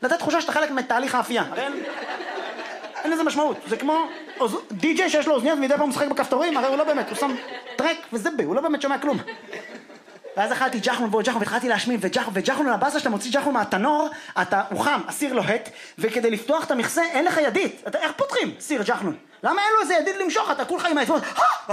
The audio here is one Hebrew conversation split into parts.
לתת תחושה שאתה חלק מתהליך האפייה. הרי אין לזה משמעות. זה כמו די-ג'יי שיש לו אוזניות ומדי פעם משחק בכפתורים, הרי הוא לא באמת, הוא שם טרק וזבה, הוא לא באמת שומע כלום. ואז אכלתי ג'חנון ועוד ג'חנון והתחלתי להשמין וג'חנון לבאסה שאתה מוציא ג'חנון מהתנור, הוא חם, הסיר לוהט, וכדי לפתוח את המכסה אין לך ידית. איך פותחים סיר ג'חנון? למה אין לו איזה ידית למשוך? אתה כולך עם העצמות.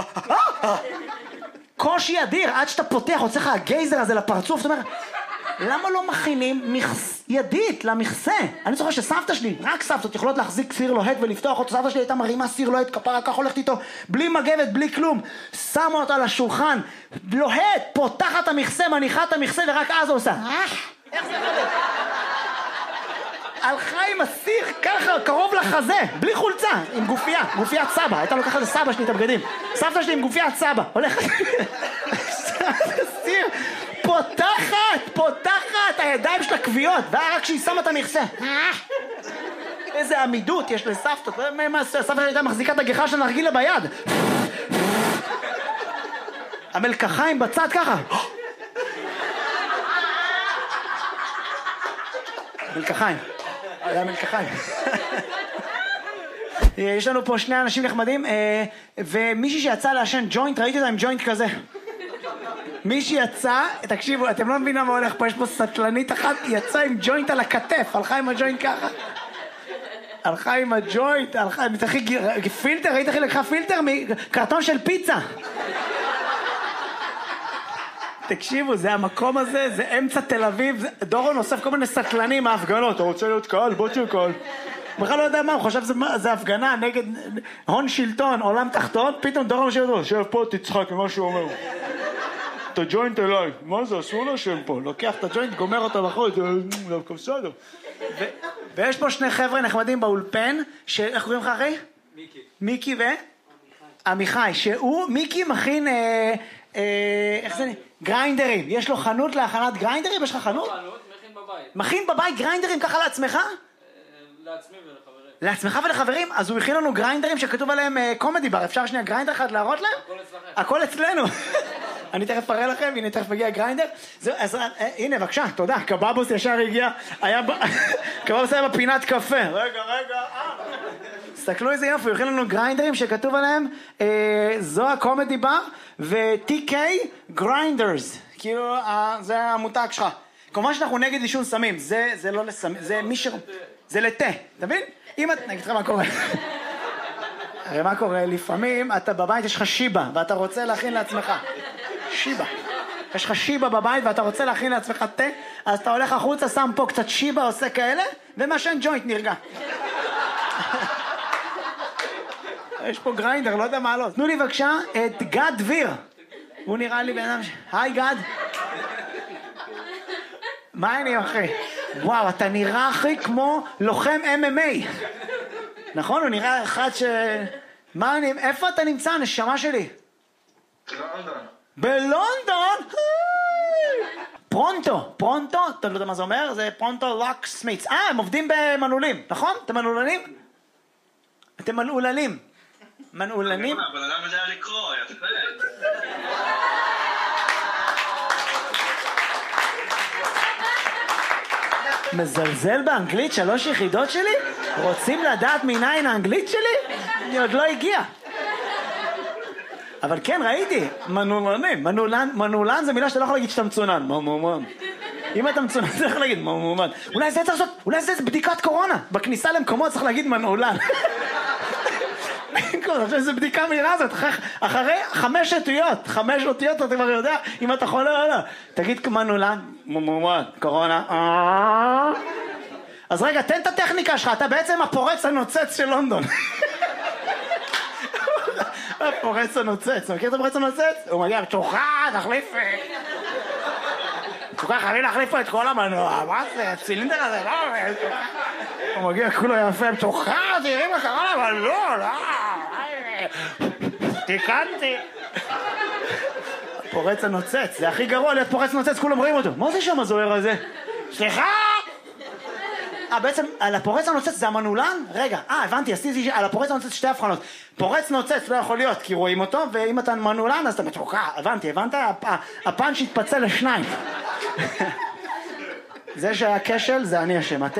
קושי אדיר, עד שאתה פותח, הוצא לך הגייזר הזה לפרצוף, זאת אומרת, למה לא מכינים ידית למכסה? אני זוכר שסבתא שלי, רק סבתות יכולות להחזיק סיר לוהט ולפתוח אותו, סבתא שלי הייתה מרימה סיר לוהט, כפרה כך הולכת איתו, בלי מגבת, בלי כלום, שמה אותו על השולחן, לוהט, פותחת המכסה, מניחה את המכסה ורק אז עושה. איך זה חלק? הלכה עם הסיר ככה, קרוב לחזה, בלי חולצה, עם גופיית סבא, הייתה לוקחת לסבא שלי את הבגדים, סבתא שלי עם גופיית סבא, הולכת, סיר, פותחת, הידיים שלה קביעות, רק שהיא שמה את המכסה. איזה עמידות יש לסבתות, סבתא שלי הייתה מחזיקה את הגיחה של הנרגילה ביד. המלקחיים בצד ככה. מלקחיים. היה מלקחיים. יש לנו פה שני אנשים נחמדים, ומישהי שיצא לעשן ג'וינט, ראיתי אותה עם ג'וינט כזה. מישהי יצא, תקשיבו, אתם לא מבינים מה הולך פה, יש פה סטלנית אחת, יצא עם ג'וינט על הכתף, הלכה עם הג'וינט ככה. הלכה עם הג'וינט, פילטר, ראית איך היא לקחה פילטר מקרטון של פיצה. תקשיבו, זה המקום הזה, זה אמצע תל אביב, דורון אוסף כל מיני סטלנים מההפגנות, אתה רוצה להיות קהל? בוא תהיה קהל. בכלל לא יודע מה, הוא חושב שזה הפגנה נגד הון שלטון, עולם תחתון, פתאום דורון שב פה, תצחק ממה שהוא אומר. את הג'וינט אליי, מה זה, אסור לשם פה, לוקח את הג'וינט, גומר אותו בחוץ, זה בסדר. ויש פה שני חבר'ה נחמדים באולפן, איך קוראים לך אחי? מיקי עמיחי, מיקי מכין, איך זה, גריינדרים, יש לו חנות להכנת גריינדרים, יש לך חנות? מכין בבית. מכין בבית גריינדרים ככה לעצמך? לעצמי ולחברים. לעצמך ולחברים? אז הוא הכין לנו גריינדרים שכתוב עליהם קומדי בר, אפשר שנייה גריינדר אחד להראות להם? הכל אצלכם. הכל אצלנו. אני תכף אראה לכם, הנה תכף מגיע גריינדר. אז הנה בבקשה, תודה, קבבוס ישר הגיע, קבבוס היה בפינת קפה. רגע, תסתכלו איזה יופי, הוא הכין לנו גריינדרים שכתוב עליהם זו הקומדי בר ו-TK גריינדרס, כאילו זה המותג שלך. כמובן שאנחנו נגד עישון סמים, זה לא לסמים, זה מי זה לתה, אתה מבין? אם את, נגיד לך מה קורה. הרי מה קורה? לפעמים אתה בבית יש לך שיבה ואתה רוצה להכין לעצמך. שיבה. יש לך שיבה בבית ואתה רוצה להכין לעצמך תה, אז אתה הולך החוצה, שם פה קצת שיבה, עושה כאלה, ומשן ג'וינט נרגע. יש פה גריינדר, לא יודע מה לא. תנו לי בבקשה את גד דביר. הוא נראה לי בן אדם היי גד. מה אני אחי? וואו, אתה נראה אחי כמו לוחם MMA. נכון? הוא נראה אחד איפה אתה נמצא, נשמה שלי? בלונדון. בלונדון? פרונטו? אתה לא יודע מה זה אומר? זה פרונטו לוק סמיץ. הם עובדים במנעולים, נכון? אתם מנעולנים? אתם מנעולנים. מנעולנים? אבל אדם יודע לקרוא, יפה. מזלזל באנגלית 3 יחידות שלי? רוצים לדעת מניין האנגלית שלי? אני עוד לא הגיע. אבל כן, ראיתי, מנעולנים. מנעולן זה מילה שאתה לא יכול להגיד שאתה מצונן. מומומן. אם אתה מצונן, אתה יכול להגיד מומומן. אולי זה צריך לעשות, אולי זה בדיקת קורונה. בכניסה למקומות צריך להגיד מנעולן. זה בדיקה מהירה הזאת. אחרי 5 אותיות, 5 אותיות אתה כבר יודע אם אתה חולה או לא. תגיד מנעולן, מומומן, קורונה. אז רגע, תן את הטכניקה שלך, אתה בעצם הפורץ הנוצץ של לונדון. הפורץ הנוצץ, מכיר את הפורץ הנוצץ? הוא מגיע, תוכה, תחליף. תוכה, חייבים להחליף פה את כל המנוע, מה זה, הצילינדר הזה, לא, הוא מגיע, כולו יפה, תוכה, תראי מה קרה לה, אבל לא, תיקנתי. הפורץ הנוצץ, זה הכי גרוע להיות פורץ נוצץ, כולם רואים אותו. מה זה שם הזוהר הזה? סליחה! בעצם על הפורץ הנוצץ זה המנעולן? רגע, הבנתי, עשיתי על הפורץ הנוצץ 2 הבחנות. פורץ נוצץ לא יכול להיות כי רואים אותו, ואם אתה מנעולן אז אתה מתוקע, הבנת? הפאנץ' התפצל ל2. זה שהיה כשל, זה אני אשם.